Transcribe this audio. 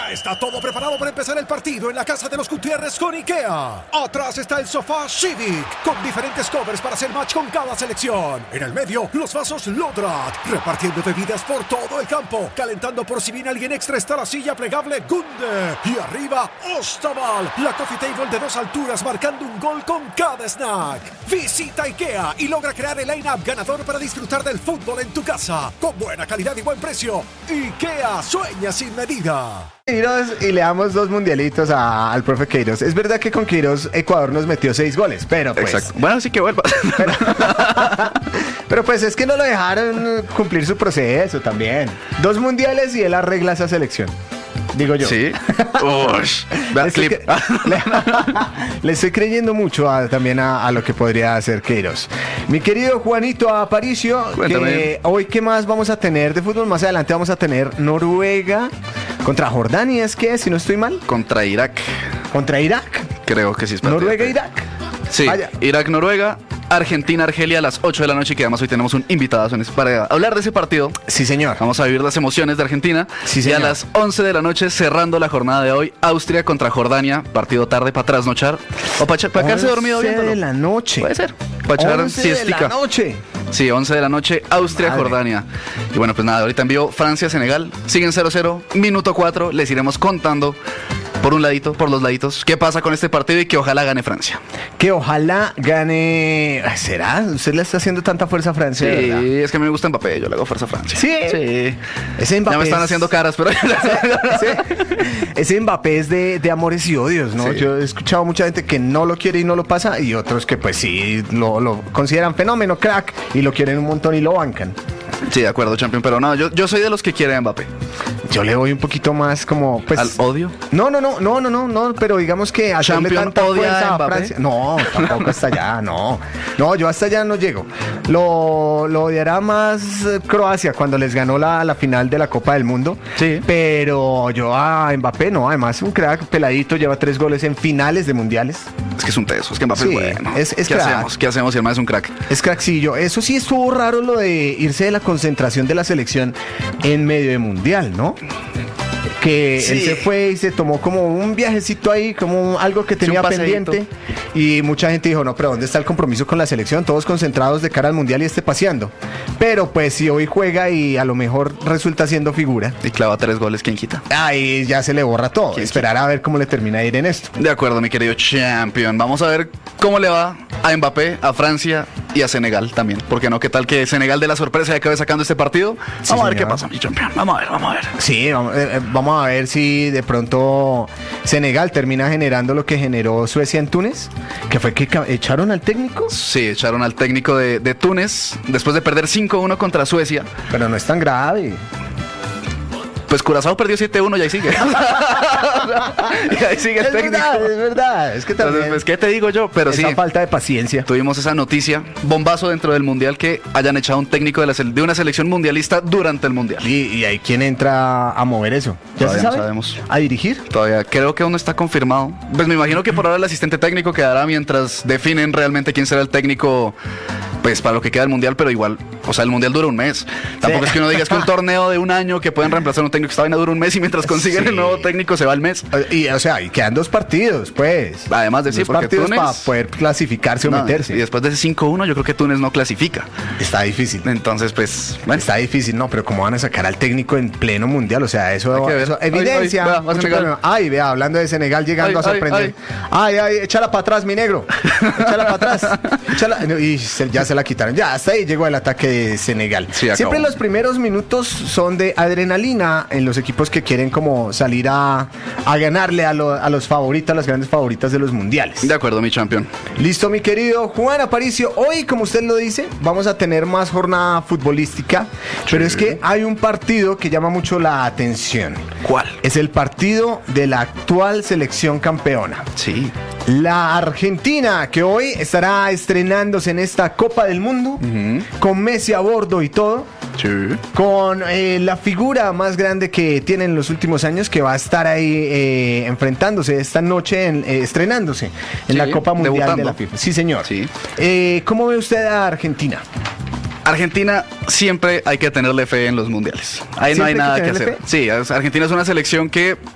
Ya está todo preparado para empezar el partido en la casa de los Gutiérrez con IKEA. Atrás está el sofá Civic, con diferentes covers para hacer match con cada selección. En el medio, los vasos Lodrat, repartiendo bebidas por todo el campo. Calentando por si viene alguien extra está la silla plegable Gunde. Y arriba, Ostaval, la coffee table de 2 alturas marcando un gol con cada snack. Visita IKEA y logra crear el line-up ganador para disfrutar del fútbol en tu casa. Con buena calidad y buen precio. IKEA sueña sin medida. Y le damos 2 mundialitos al profe Queiroz. Es verdad que con Queiroz Ecuador nos metió 6 goles, pero pues... Exacto. Bueno, sí que vuelva. Pero pues es que no lo dejaron cumplir su proceso también. 2 mundiales y él arregla esa selección. Digo yo. Sí. Vea clip. Le estoy creyendo mucho también a lo que podría hacer Queiroz. Mi querido Juanito Aparicio, hoy ¿qué más vamos a tener de fútbol? Más adelante vamos a tener Noruega contra Jordania, ¿es que? Si no estoy mal. Contra Irak. ¿Contra Irak? Creo que sí es Noruega-Irak. Sí, vaya. Irak-Noruega, Argentina-Argelia a las 8 de la noche, que además hoy tenemos un invitado para hablar de ese partido. Sí, señor. Vamos a vivir las emociones de Argentina. Sí, señor. Y a las 11 de la noche, cerrando la jornada de hoy, Austria contra Jordania, partido tarde para trasnochar o para quedarse dormido viéndolo. 11 de la noche. Puede ser. Para echar 11 de la noche. Sí, 11 de la noche, Austria-Jordania. Y bueno, pues nada, ahorita envío Francia-Senegal. Siguen 0-0, minuto 4. Les iremos contando por un ladito, por los laditos, qué pasa con este partido y que ojalá gane Francia. Que ojalá gane... ¿Será? ¿Usted le está haciendo tanta fuerza a Francia? Sí, ¿verdad? es que a mí me gusta Mbappé, yo le hago fuerza a Francia. ¿Sí? Sí. Ese Mbappé ya me están haciendo caras, pero... ¿Sí? Ese Mbappé es de amores y odios, ¿no? Sí. Yo he escuchado mucha gente que no lo quiere y no lo pasa, y otros que pues sí, lo consideran fenómeno, crack, y lo quieren un montón y lo bancan. Sí, de acuerdo, champion, pero no, yo soy de los que quieren a Mbappé. Yo le voy un poquito más como, pues... ¿Al odio? No, pero digamos que hacerle tanta fuerza a Francia... No, tampoco hasta allá, no. No, yo hasta allá no llego. Lo odiará más Croacia cuando les ganó la final de la Copa del Mundo. Sí. Pero yo a Mbappé no, además un crack peladito, lleva 3 goles en finales de mundiales. Es que es un teso, es que Mbappé Sí, es bueno. es ¿Qué crack. hacemos? ¿Qué hacemos si el man es un crack? Es crackcillo. Eso sí estuvo raro lo de irse de la concentración de la selección en medio de mundial, ¿no? Que Sí. él se fue y se tomó como un viajecito ahí, como algo que tenía un paseíto. pendiente. Y mucha gente dijo, no, pero ¿dónde está el compromiso con la selección? Todos concentrados de cara al mundial y paseando. Pero pues si hoy juega y a lo mejor resulta siendo figura, Y clava 3 goles, ¿quién quita? ahí ya se le borra todo. Esperar a ver cómo le termina de ir en esto. De acuerdo, mi querido champion. Vamos a ver cómo le va a Mbappé, a Francia y a Senegal también. Porque no, ¿qué tal que Senegal de la sorpresa y acabe sacando este partido? Sí, Vamos a ver señor. qué pasa, mi champion. Vamos a ver. Sí, vamos a ver si de pronto Senegal termina generando lo que generó Suecia en Túnez, que fue que echaron al técnico. Sí, echaron al técnico de Túnez después de perder 5-1 contra Suecia. Pero no es tan grave. Pues Curazao perdió 7-1 y ahí sigue. Y ahí sigue el técnico. Es verdad. Es que también Entonces, pues, ¿qué te digo yo? Pero esa sí, falta de paciencia. tuvimos esa noticia, bombazo dentro del Mundial, que hayan echado un técnico de una selección mundialista durante el Mundial. Y hay quien entra a mover eso. ¿Ya Todavía se no sabe? sabemos. ¿A dirigir? Todavía creo que aún no está confirmado. Pues me imagino que por ahora el asistente técnico quedará mientras definen realmente quién será el técnico, pues para lo que queda del Mundial, pero igual, o sea, el Mundial dura un mes. Tampoco es que uno diga es que un torneo de un año que pueden reemplazar a un técnico que esta vaina dura un mes y mientras consiguen Sí. el nuevo técnico se va el mes. Y, o sea, y quedan 2 partidos, pues. Además de sí, 2 porque partidos Túnez- para poder clasificarse o No, meterse. y después de ese 5-1 yo creo que Túnez no clasifica. Está difícil. Entonces, pues, bueno. Está difícil, no, pero ¿cómo van a sacar al técnico en pleno mundial? O sea, Hay eso, que ver. eso Ay, evidencia. ay, vea, va mucho Senegal. problema. Ay, vea, hablando de Senegal llegando Ay, a sorprender. Ay, échala para atrás, mi negro. Échala para atrás. Y ya se la quitaron. Ya, hasta ahí llegó el ataque de Senegal. Sí, acabó. Siempre los primeros minutos son de adrenalina en los equipos que quieren como salir a ganarle a los favoritos, a las grandes favoritas de los mundiales. De acuerdo, mi champion. Listo, mi querido Juan Aparicio. Hoy, como usted lo dice, vamos a tener más jornada futbolística, pero es que hay un partido que llama mucho la atención. ¿Cuál? Es el partido de la actual selección campeona. Sí. La Argentina, que hoy estará estrenándose en esta Copa del Mundo, con Messi a bordo y todo. Sí. Con la figura más grande que tiene en los últimos años, que va a estar ahí enfrentándose esta noche, estrenándose en Sí, la Copa Mundial debutando. de la FIFA. Sí, señor. Sí. ¿Cómo ve usted a Argentina? Argentina siempre hay que tenerle fe en los mundiales. Ahí no hay ¿Siempre hay nada que que tenerle hacer. Sí, Argentina es una selección que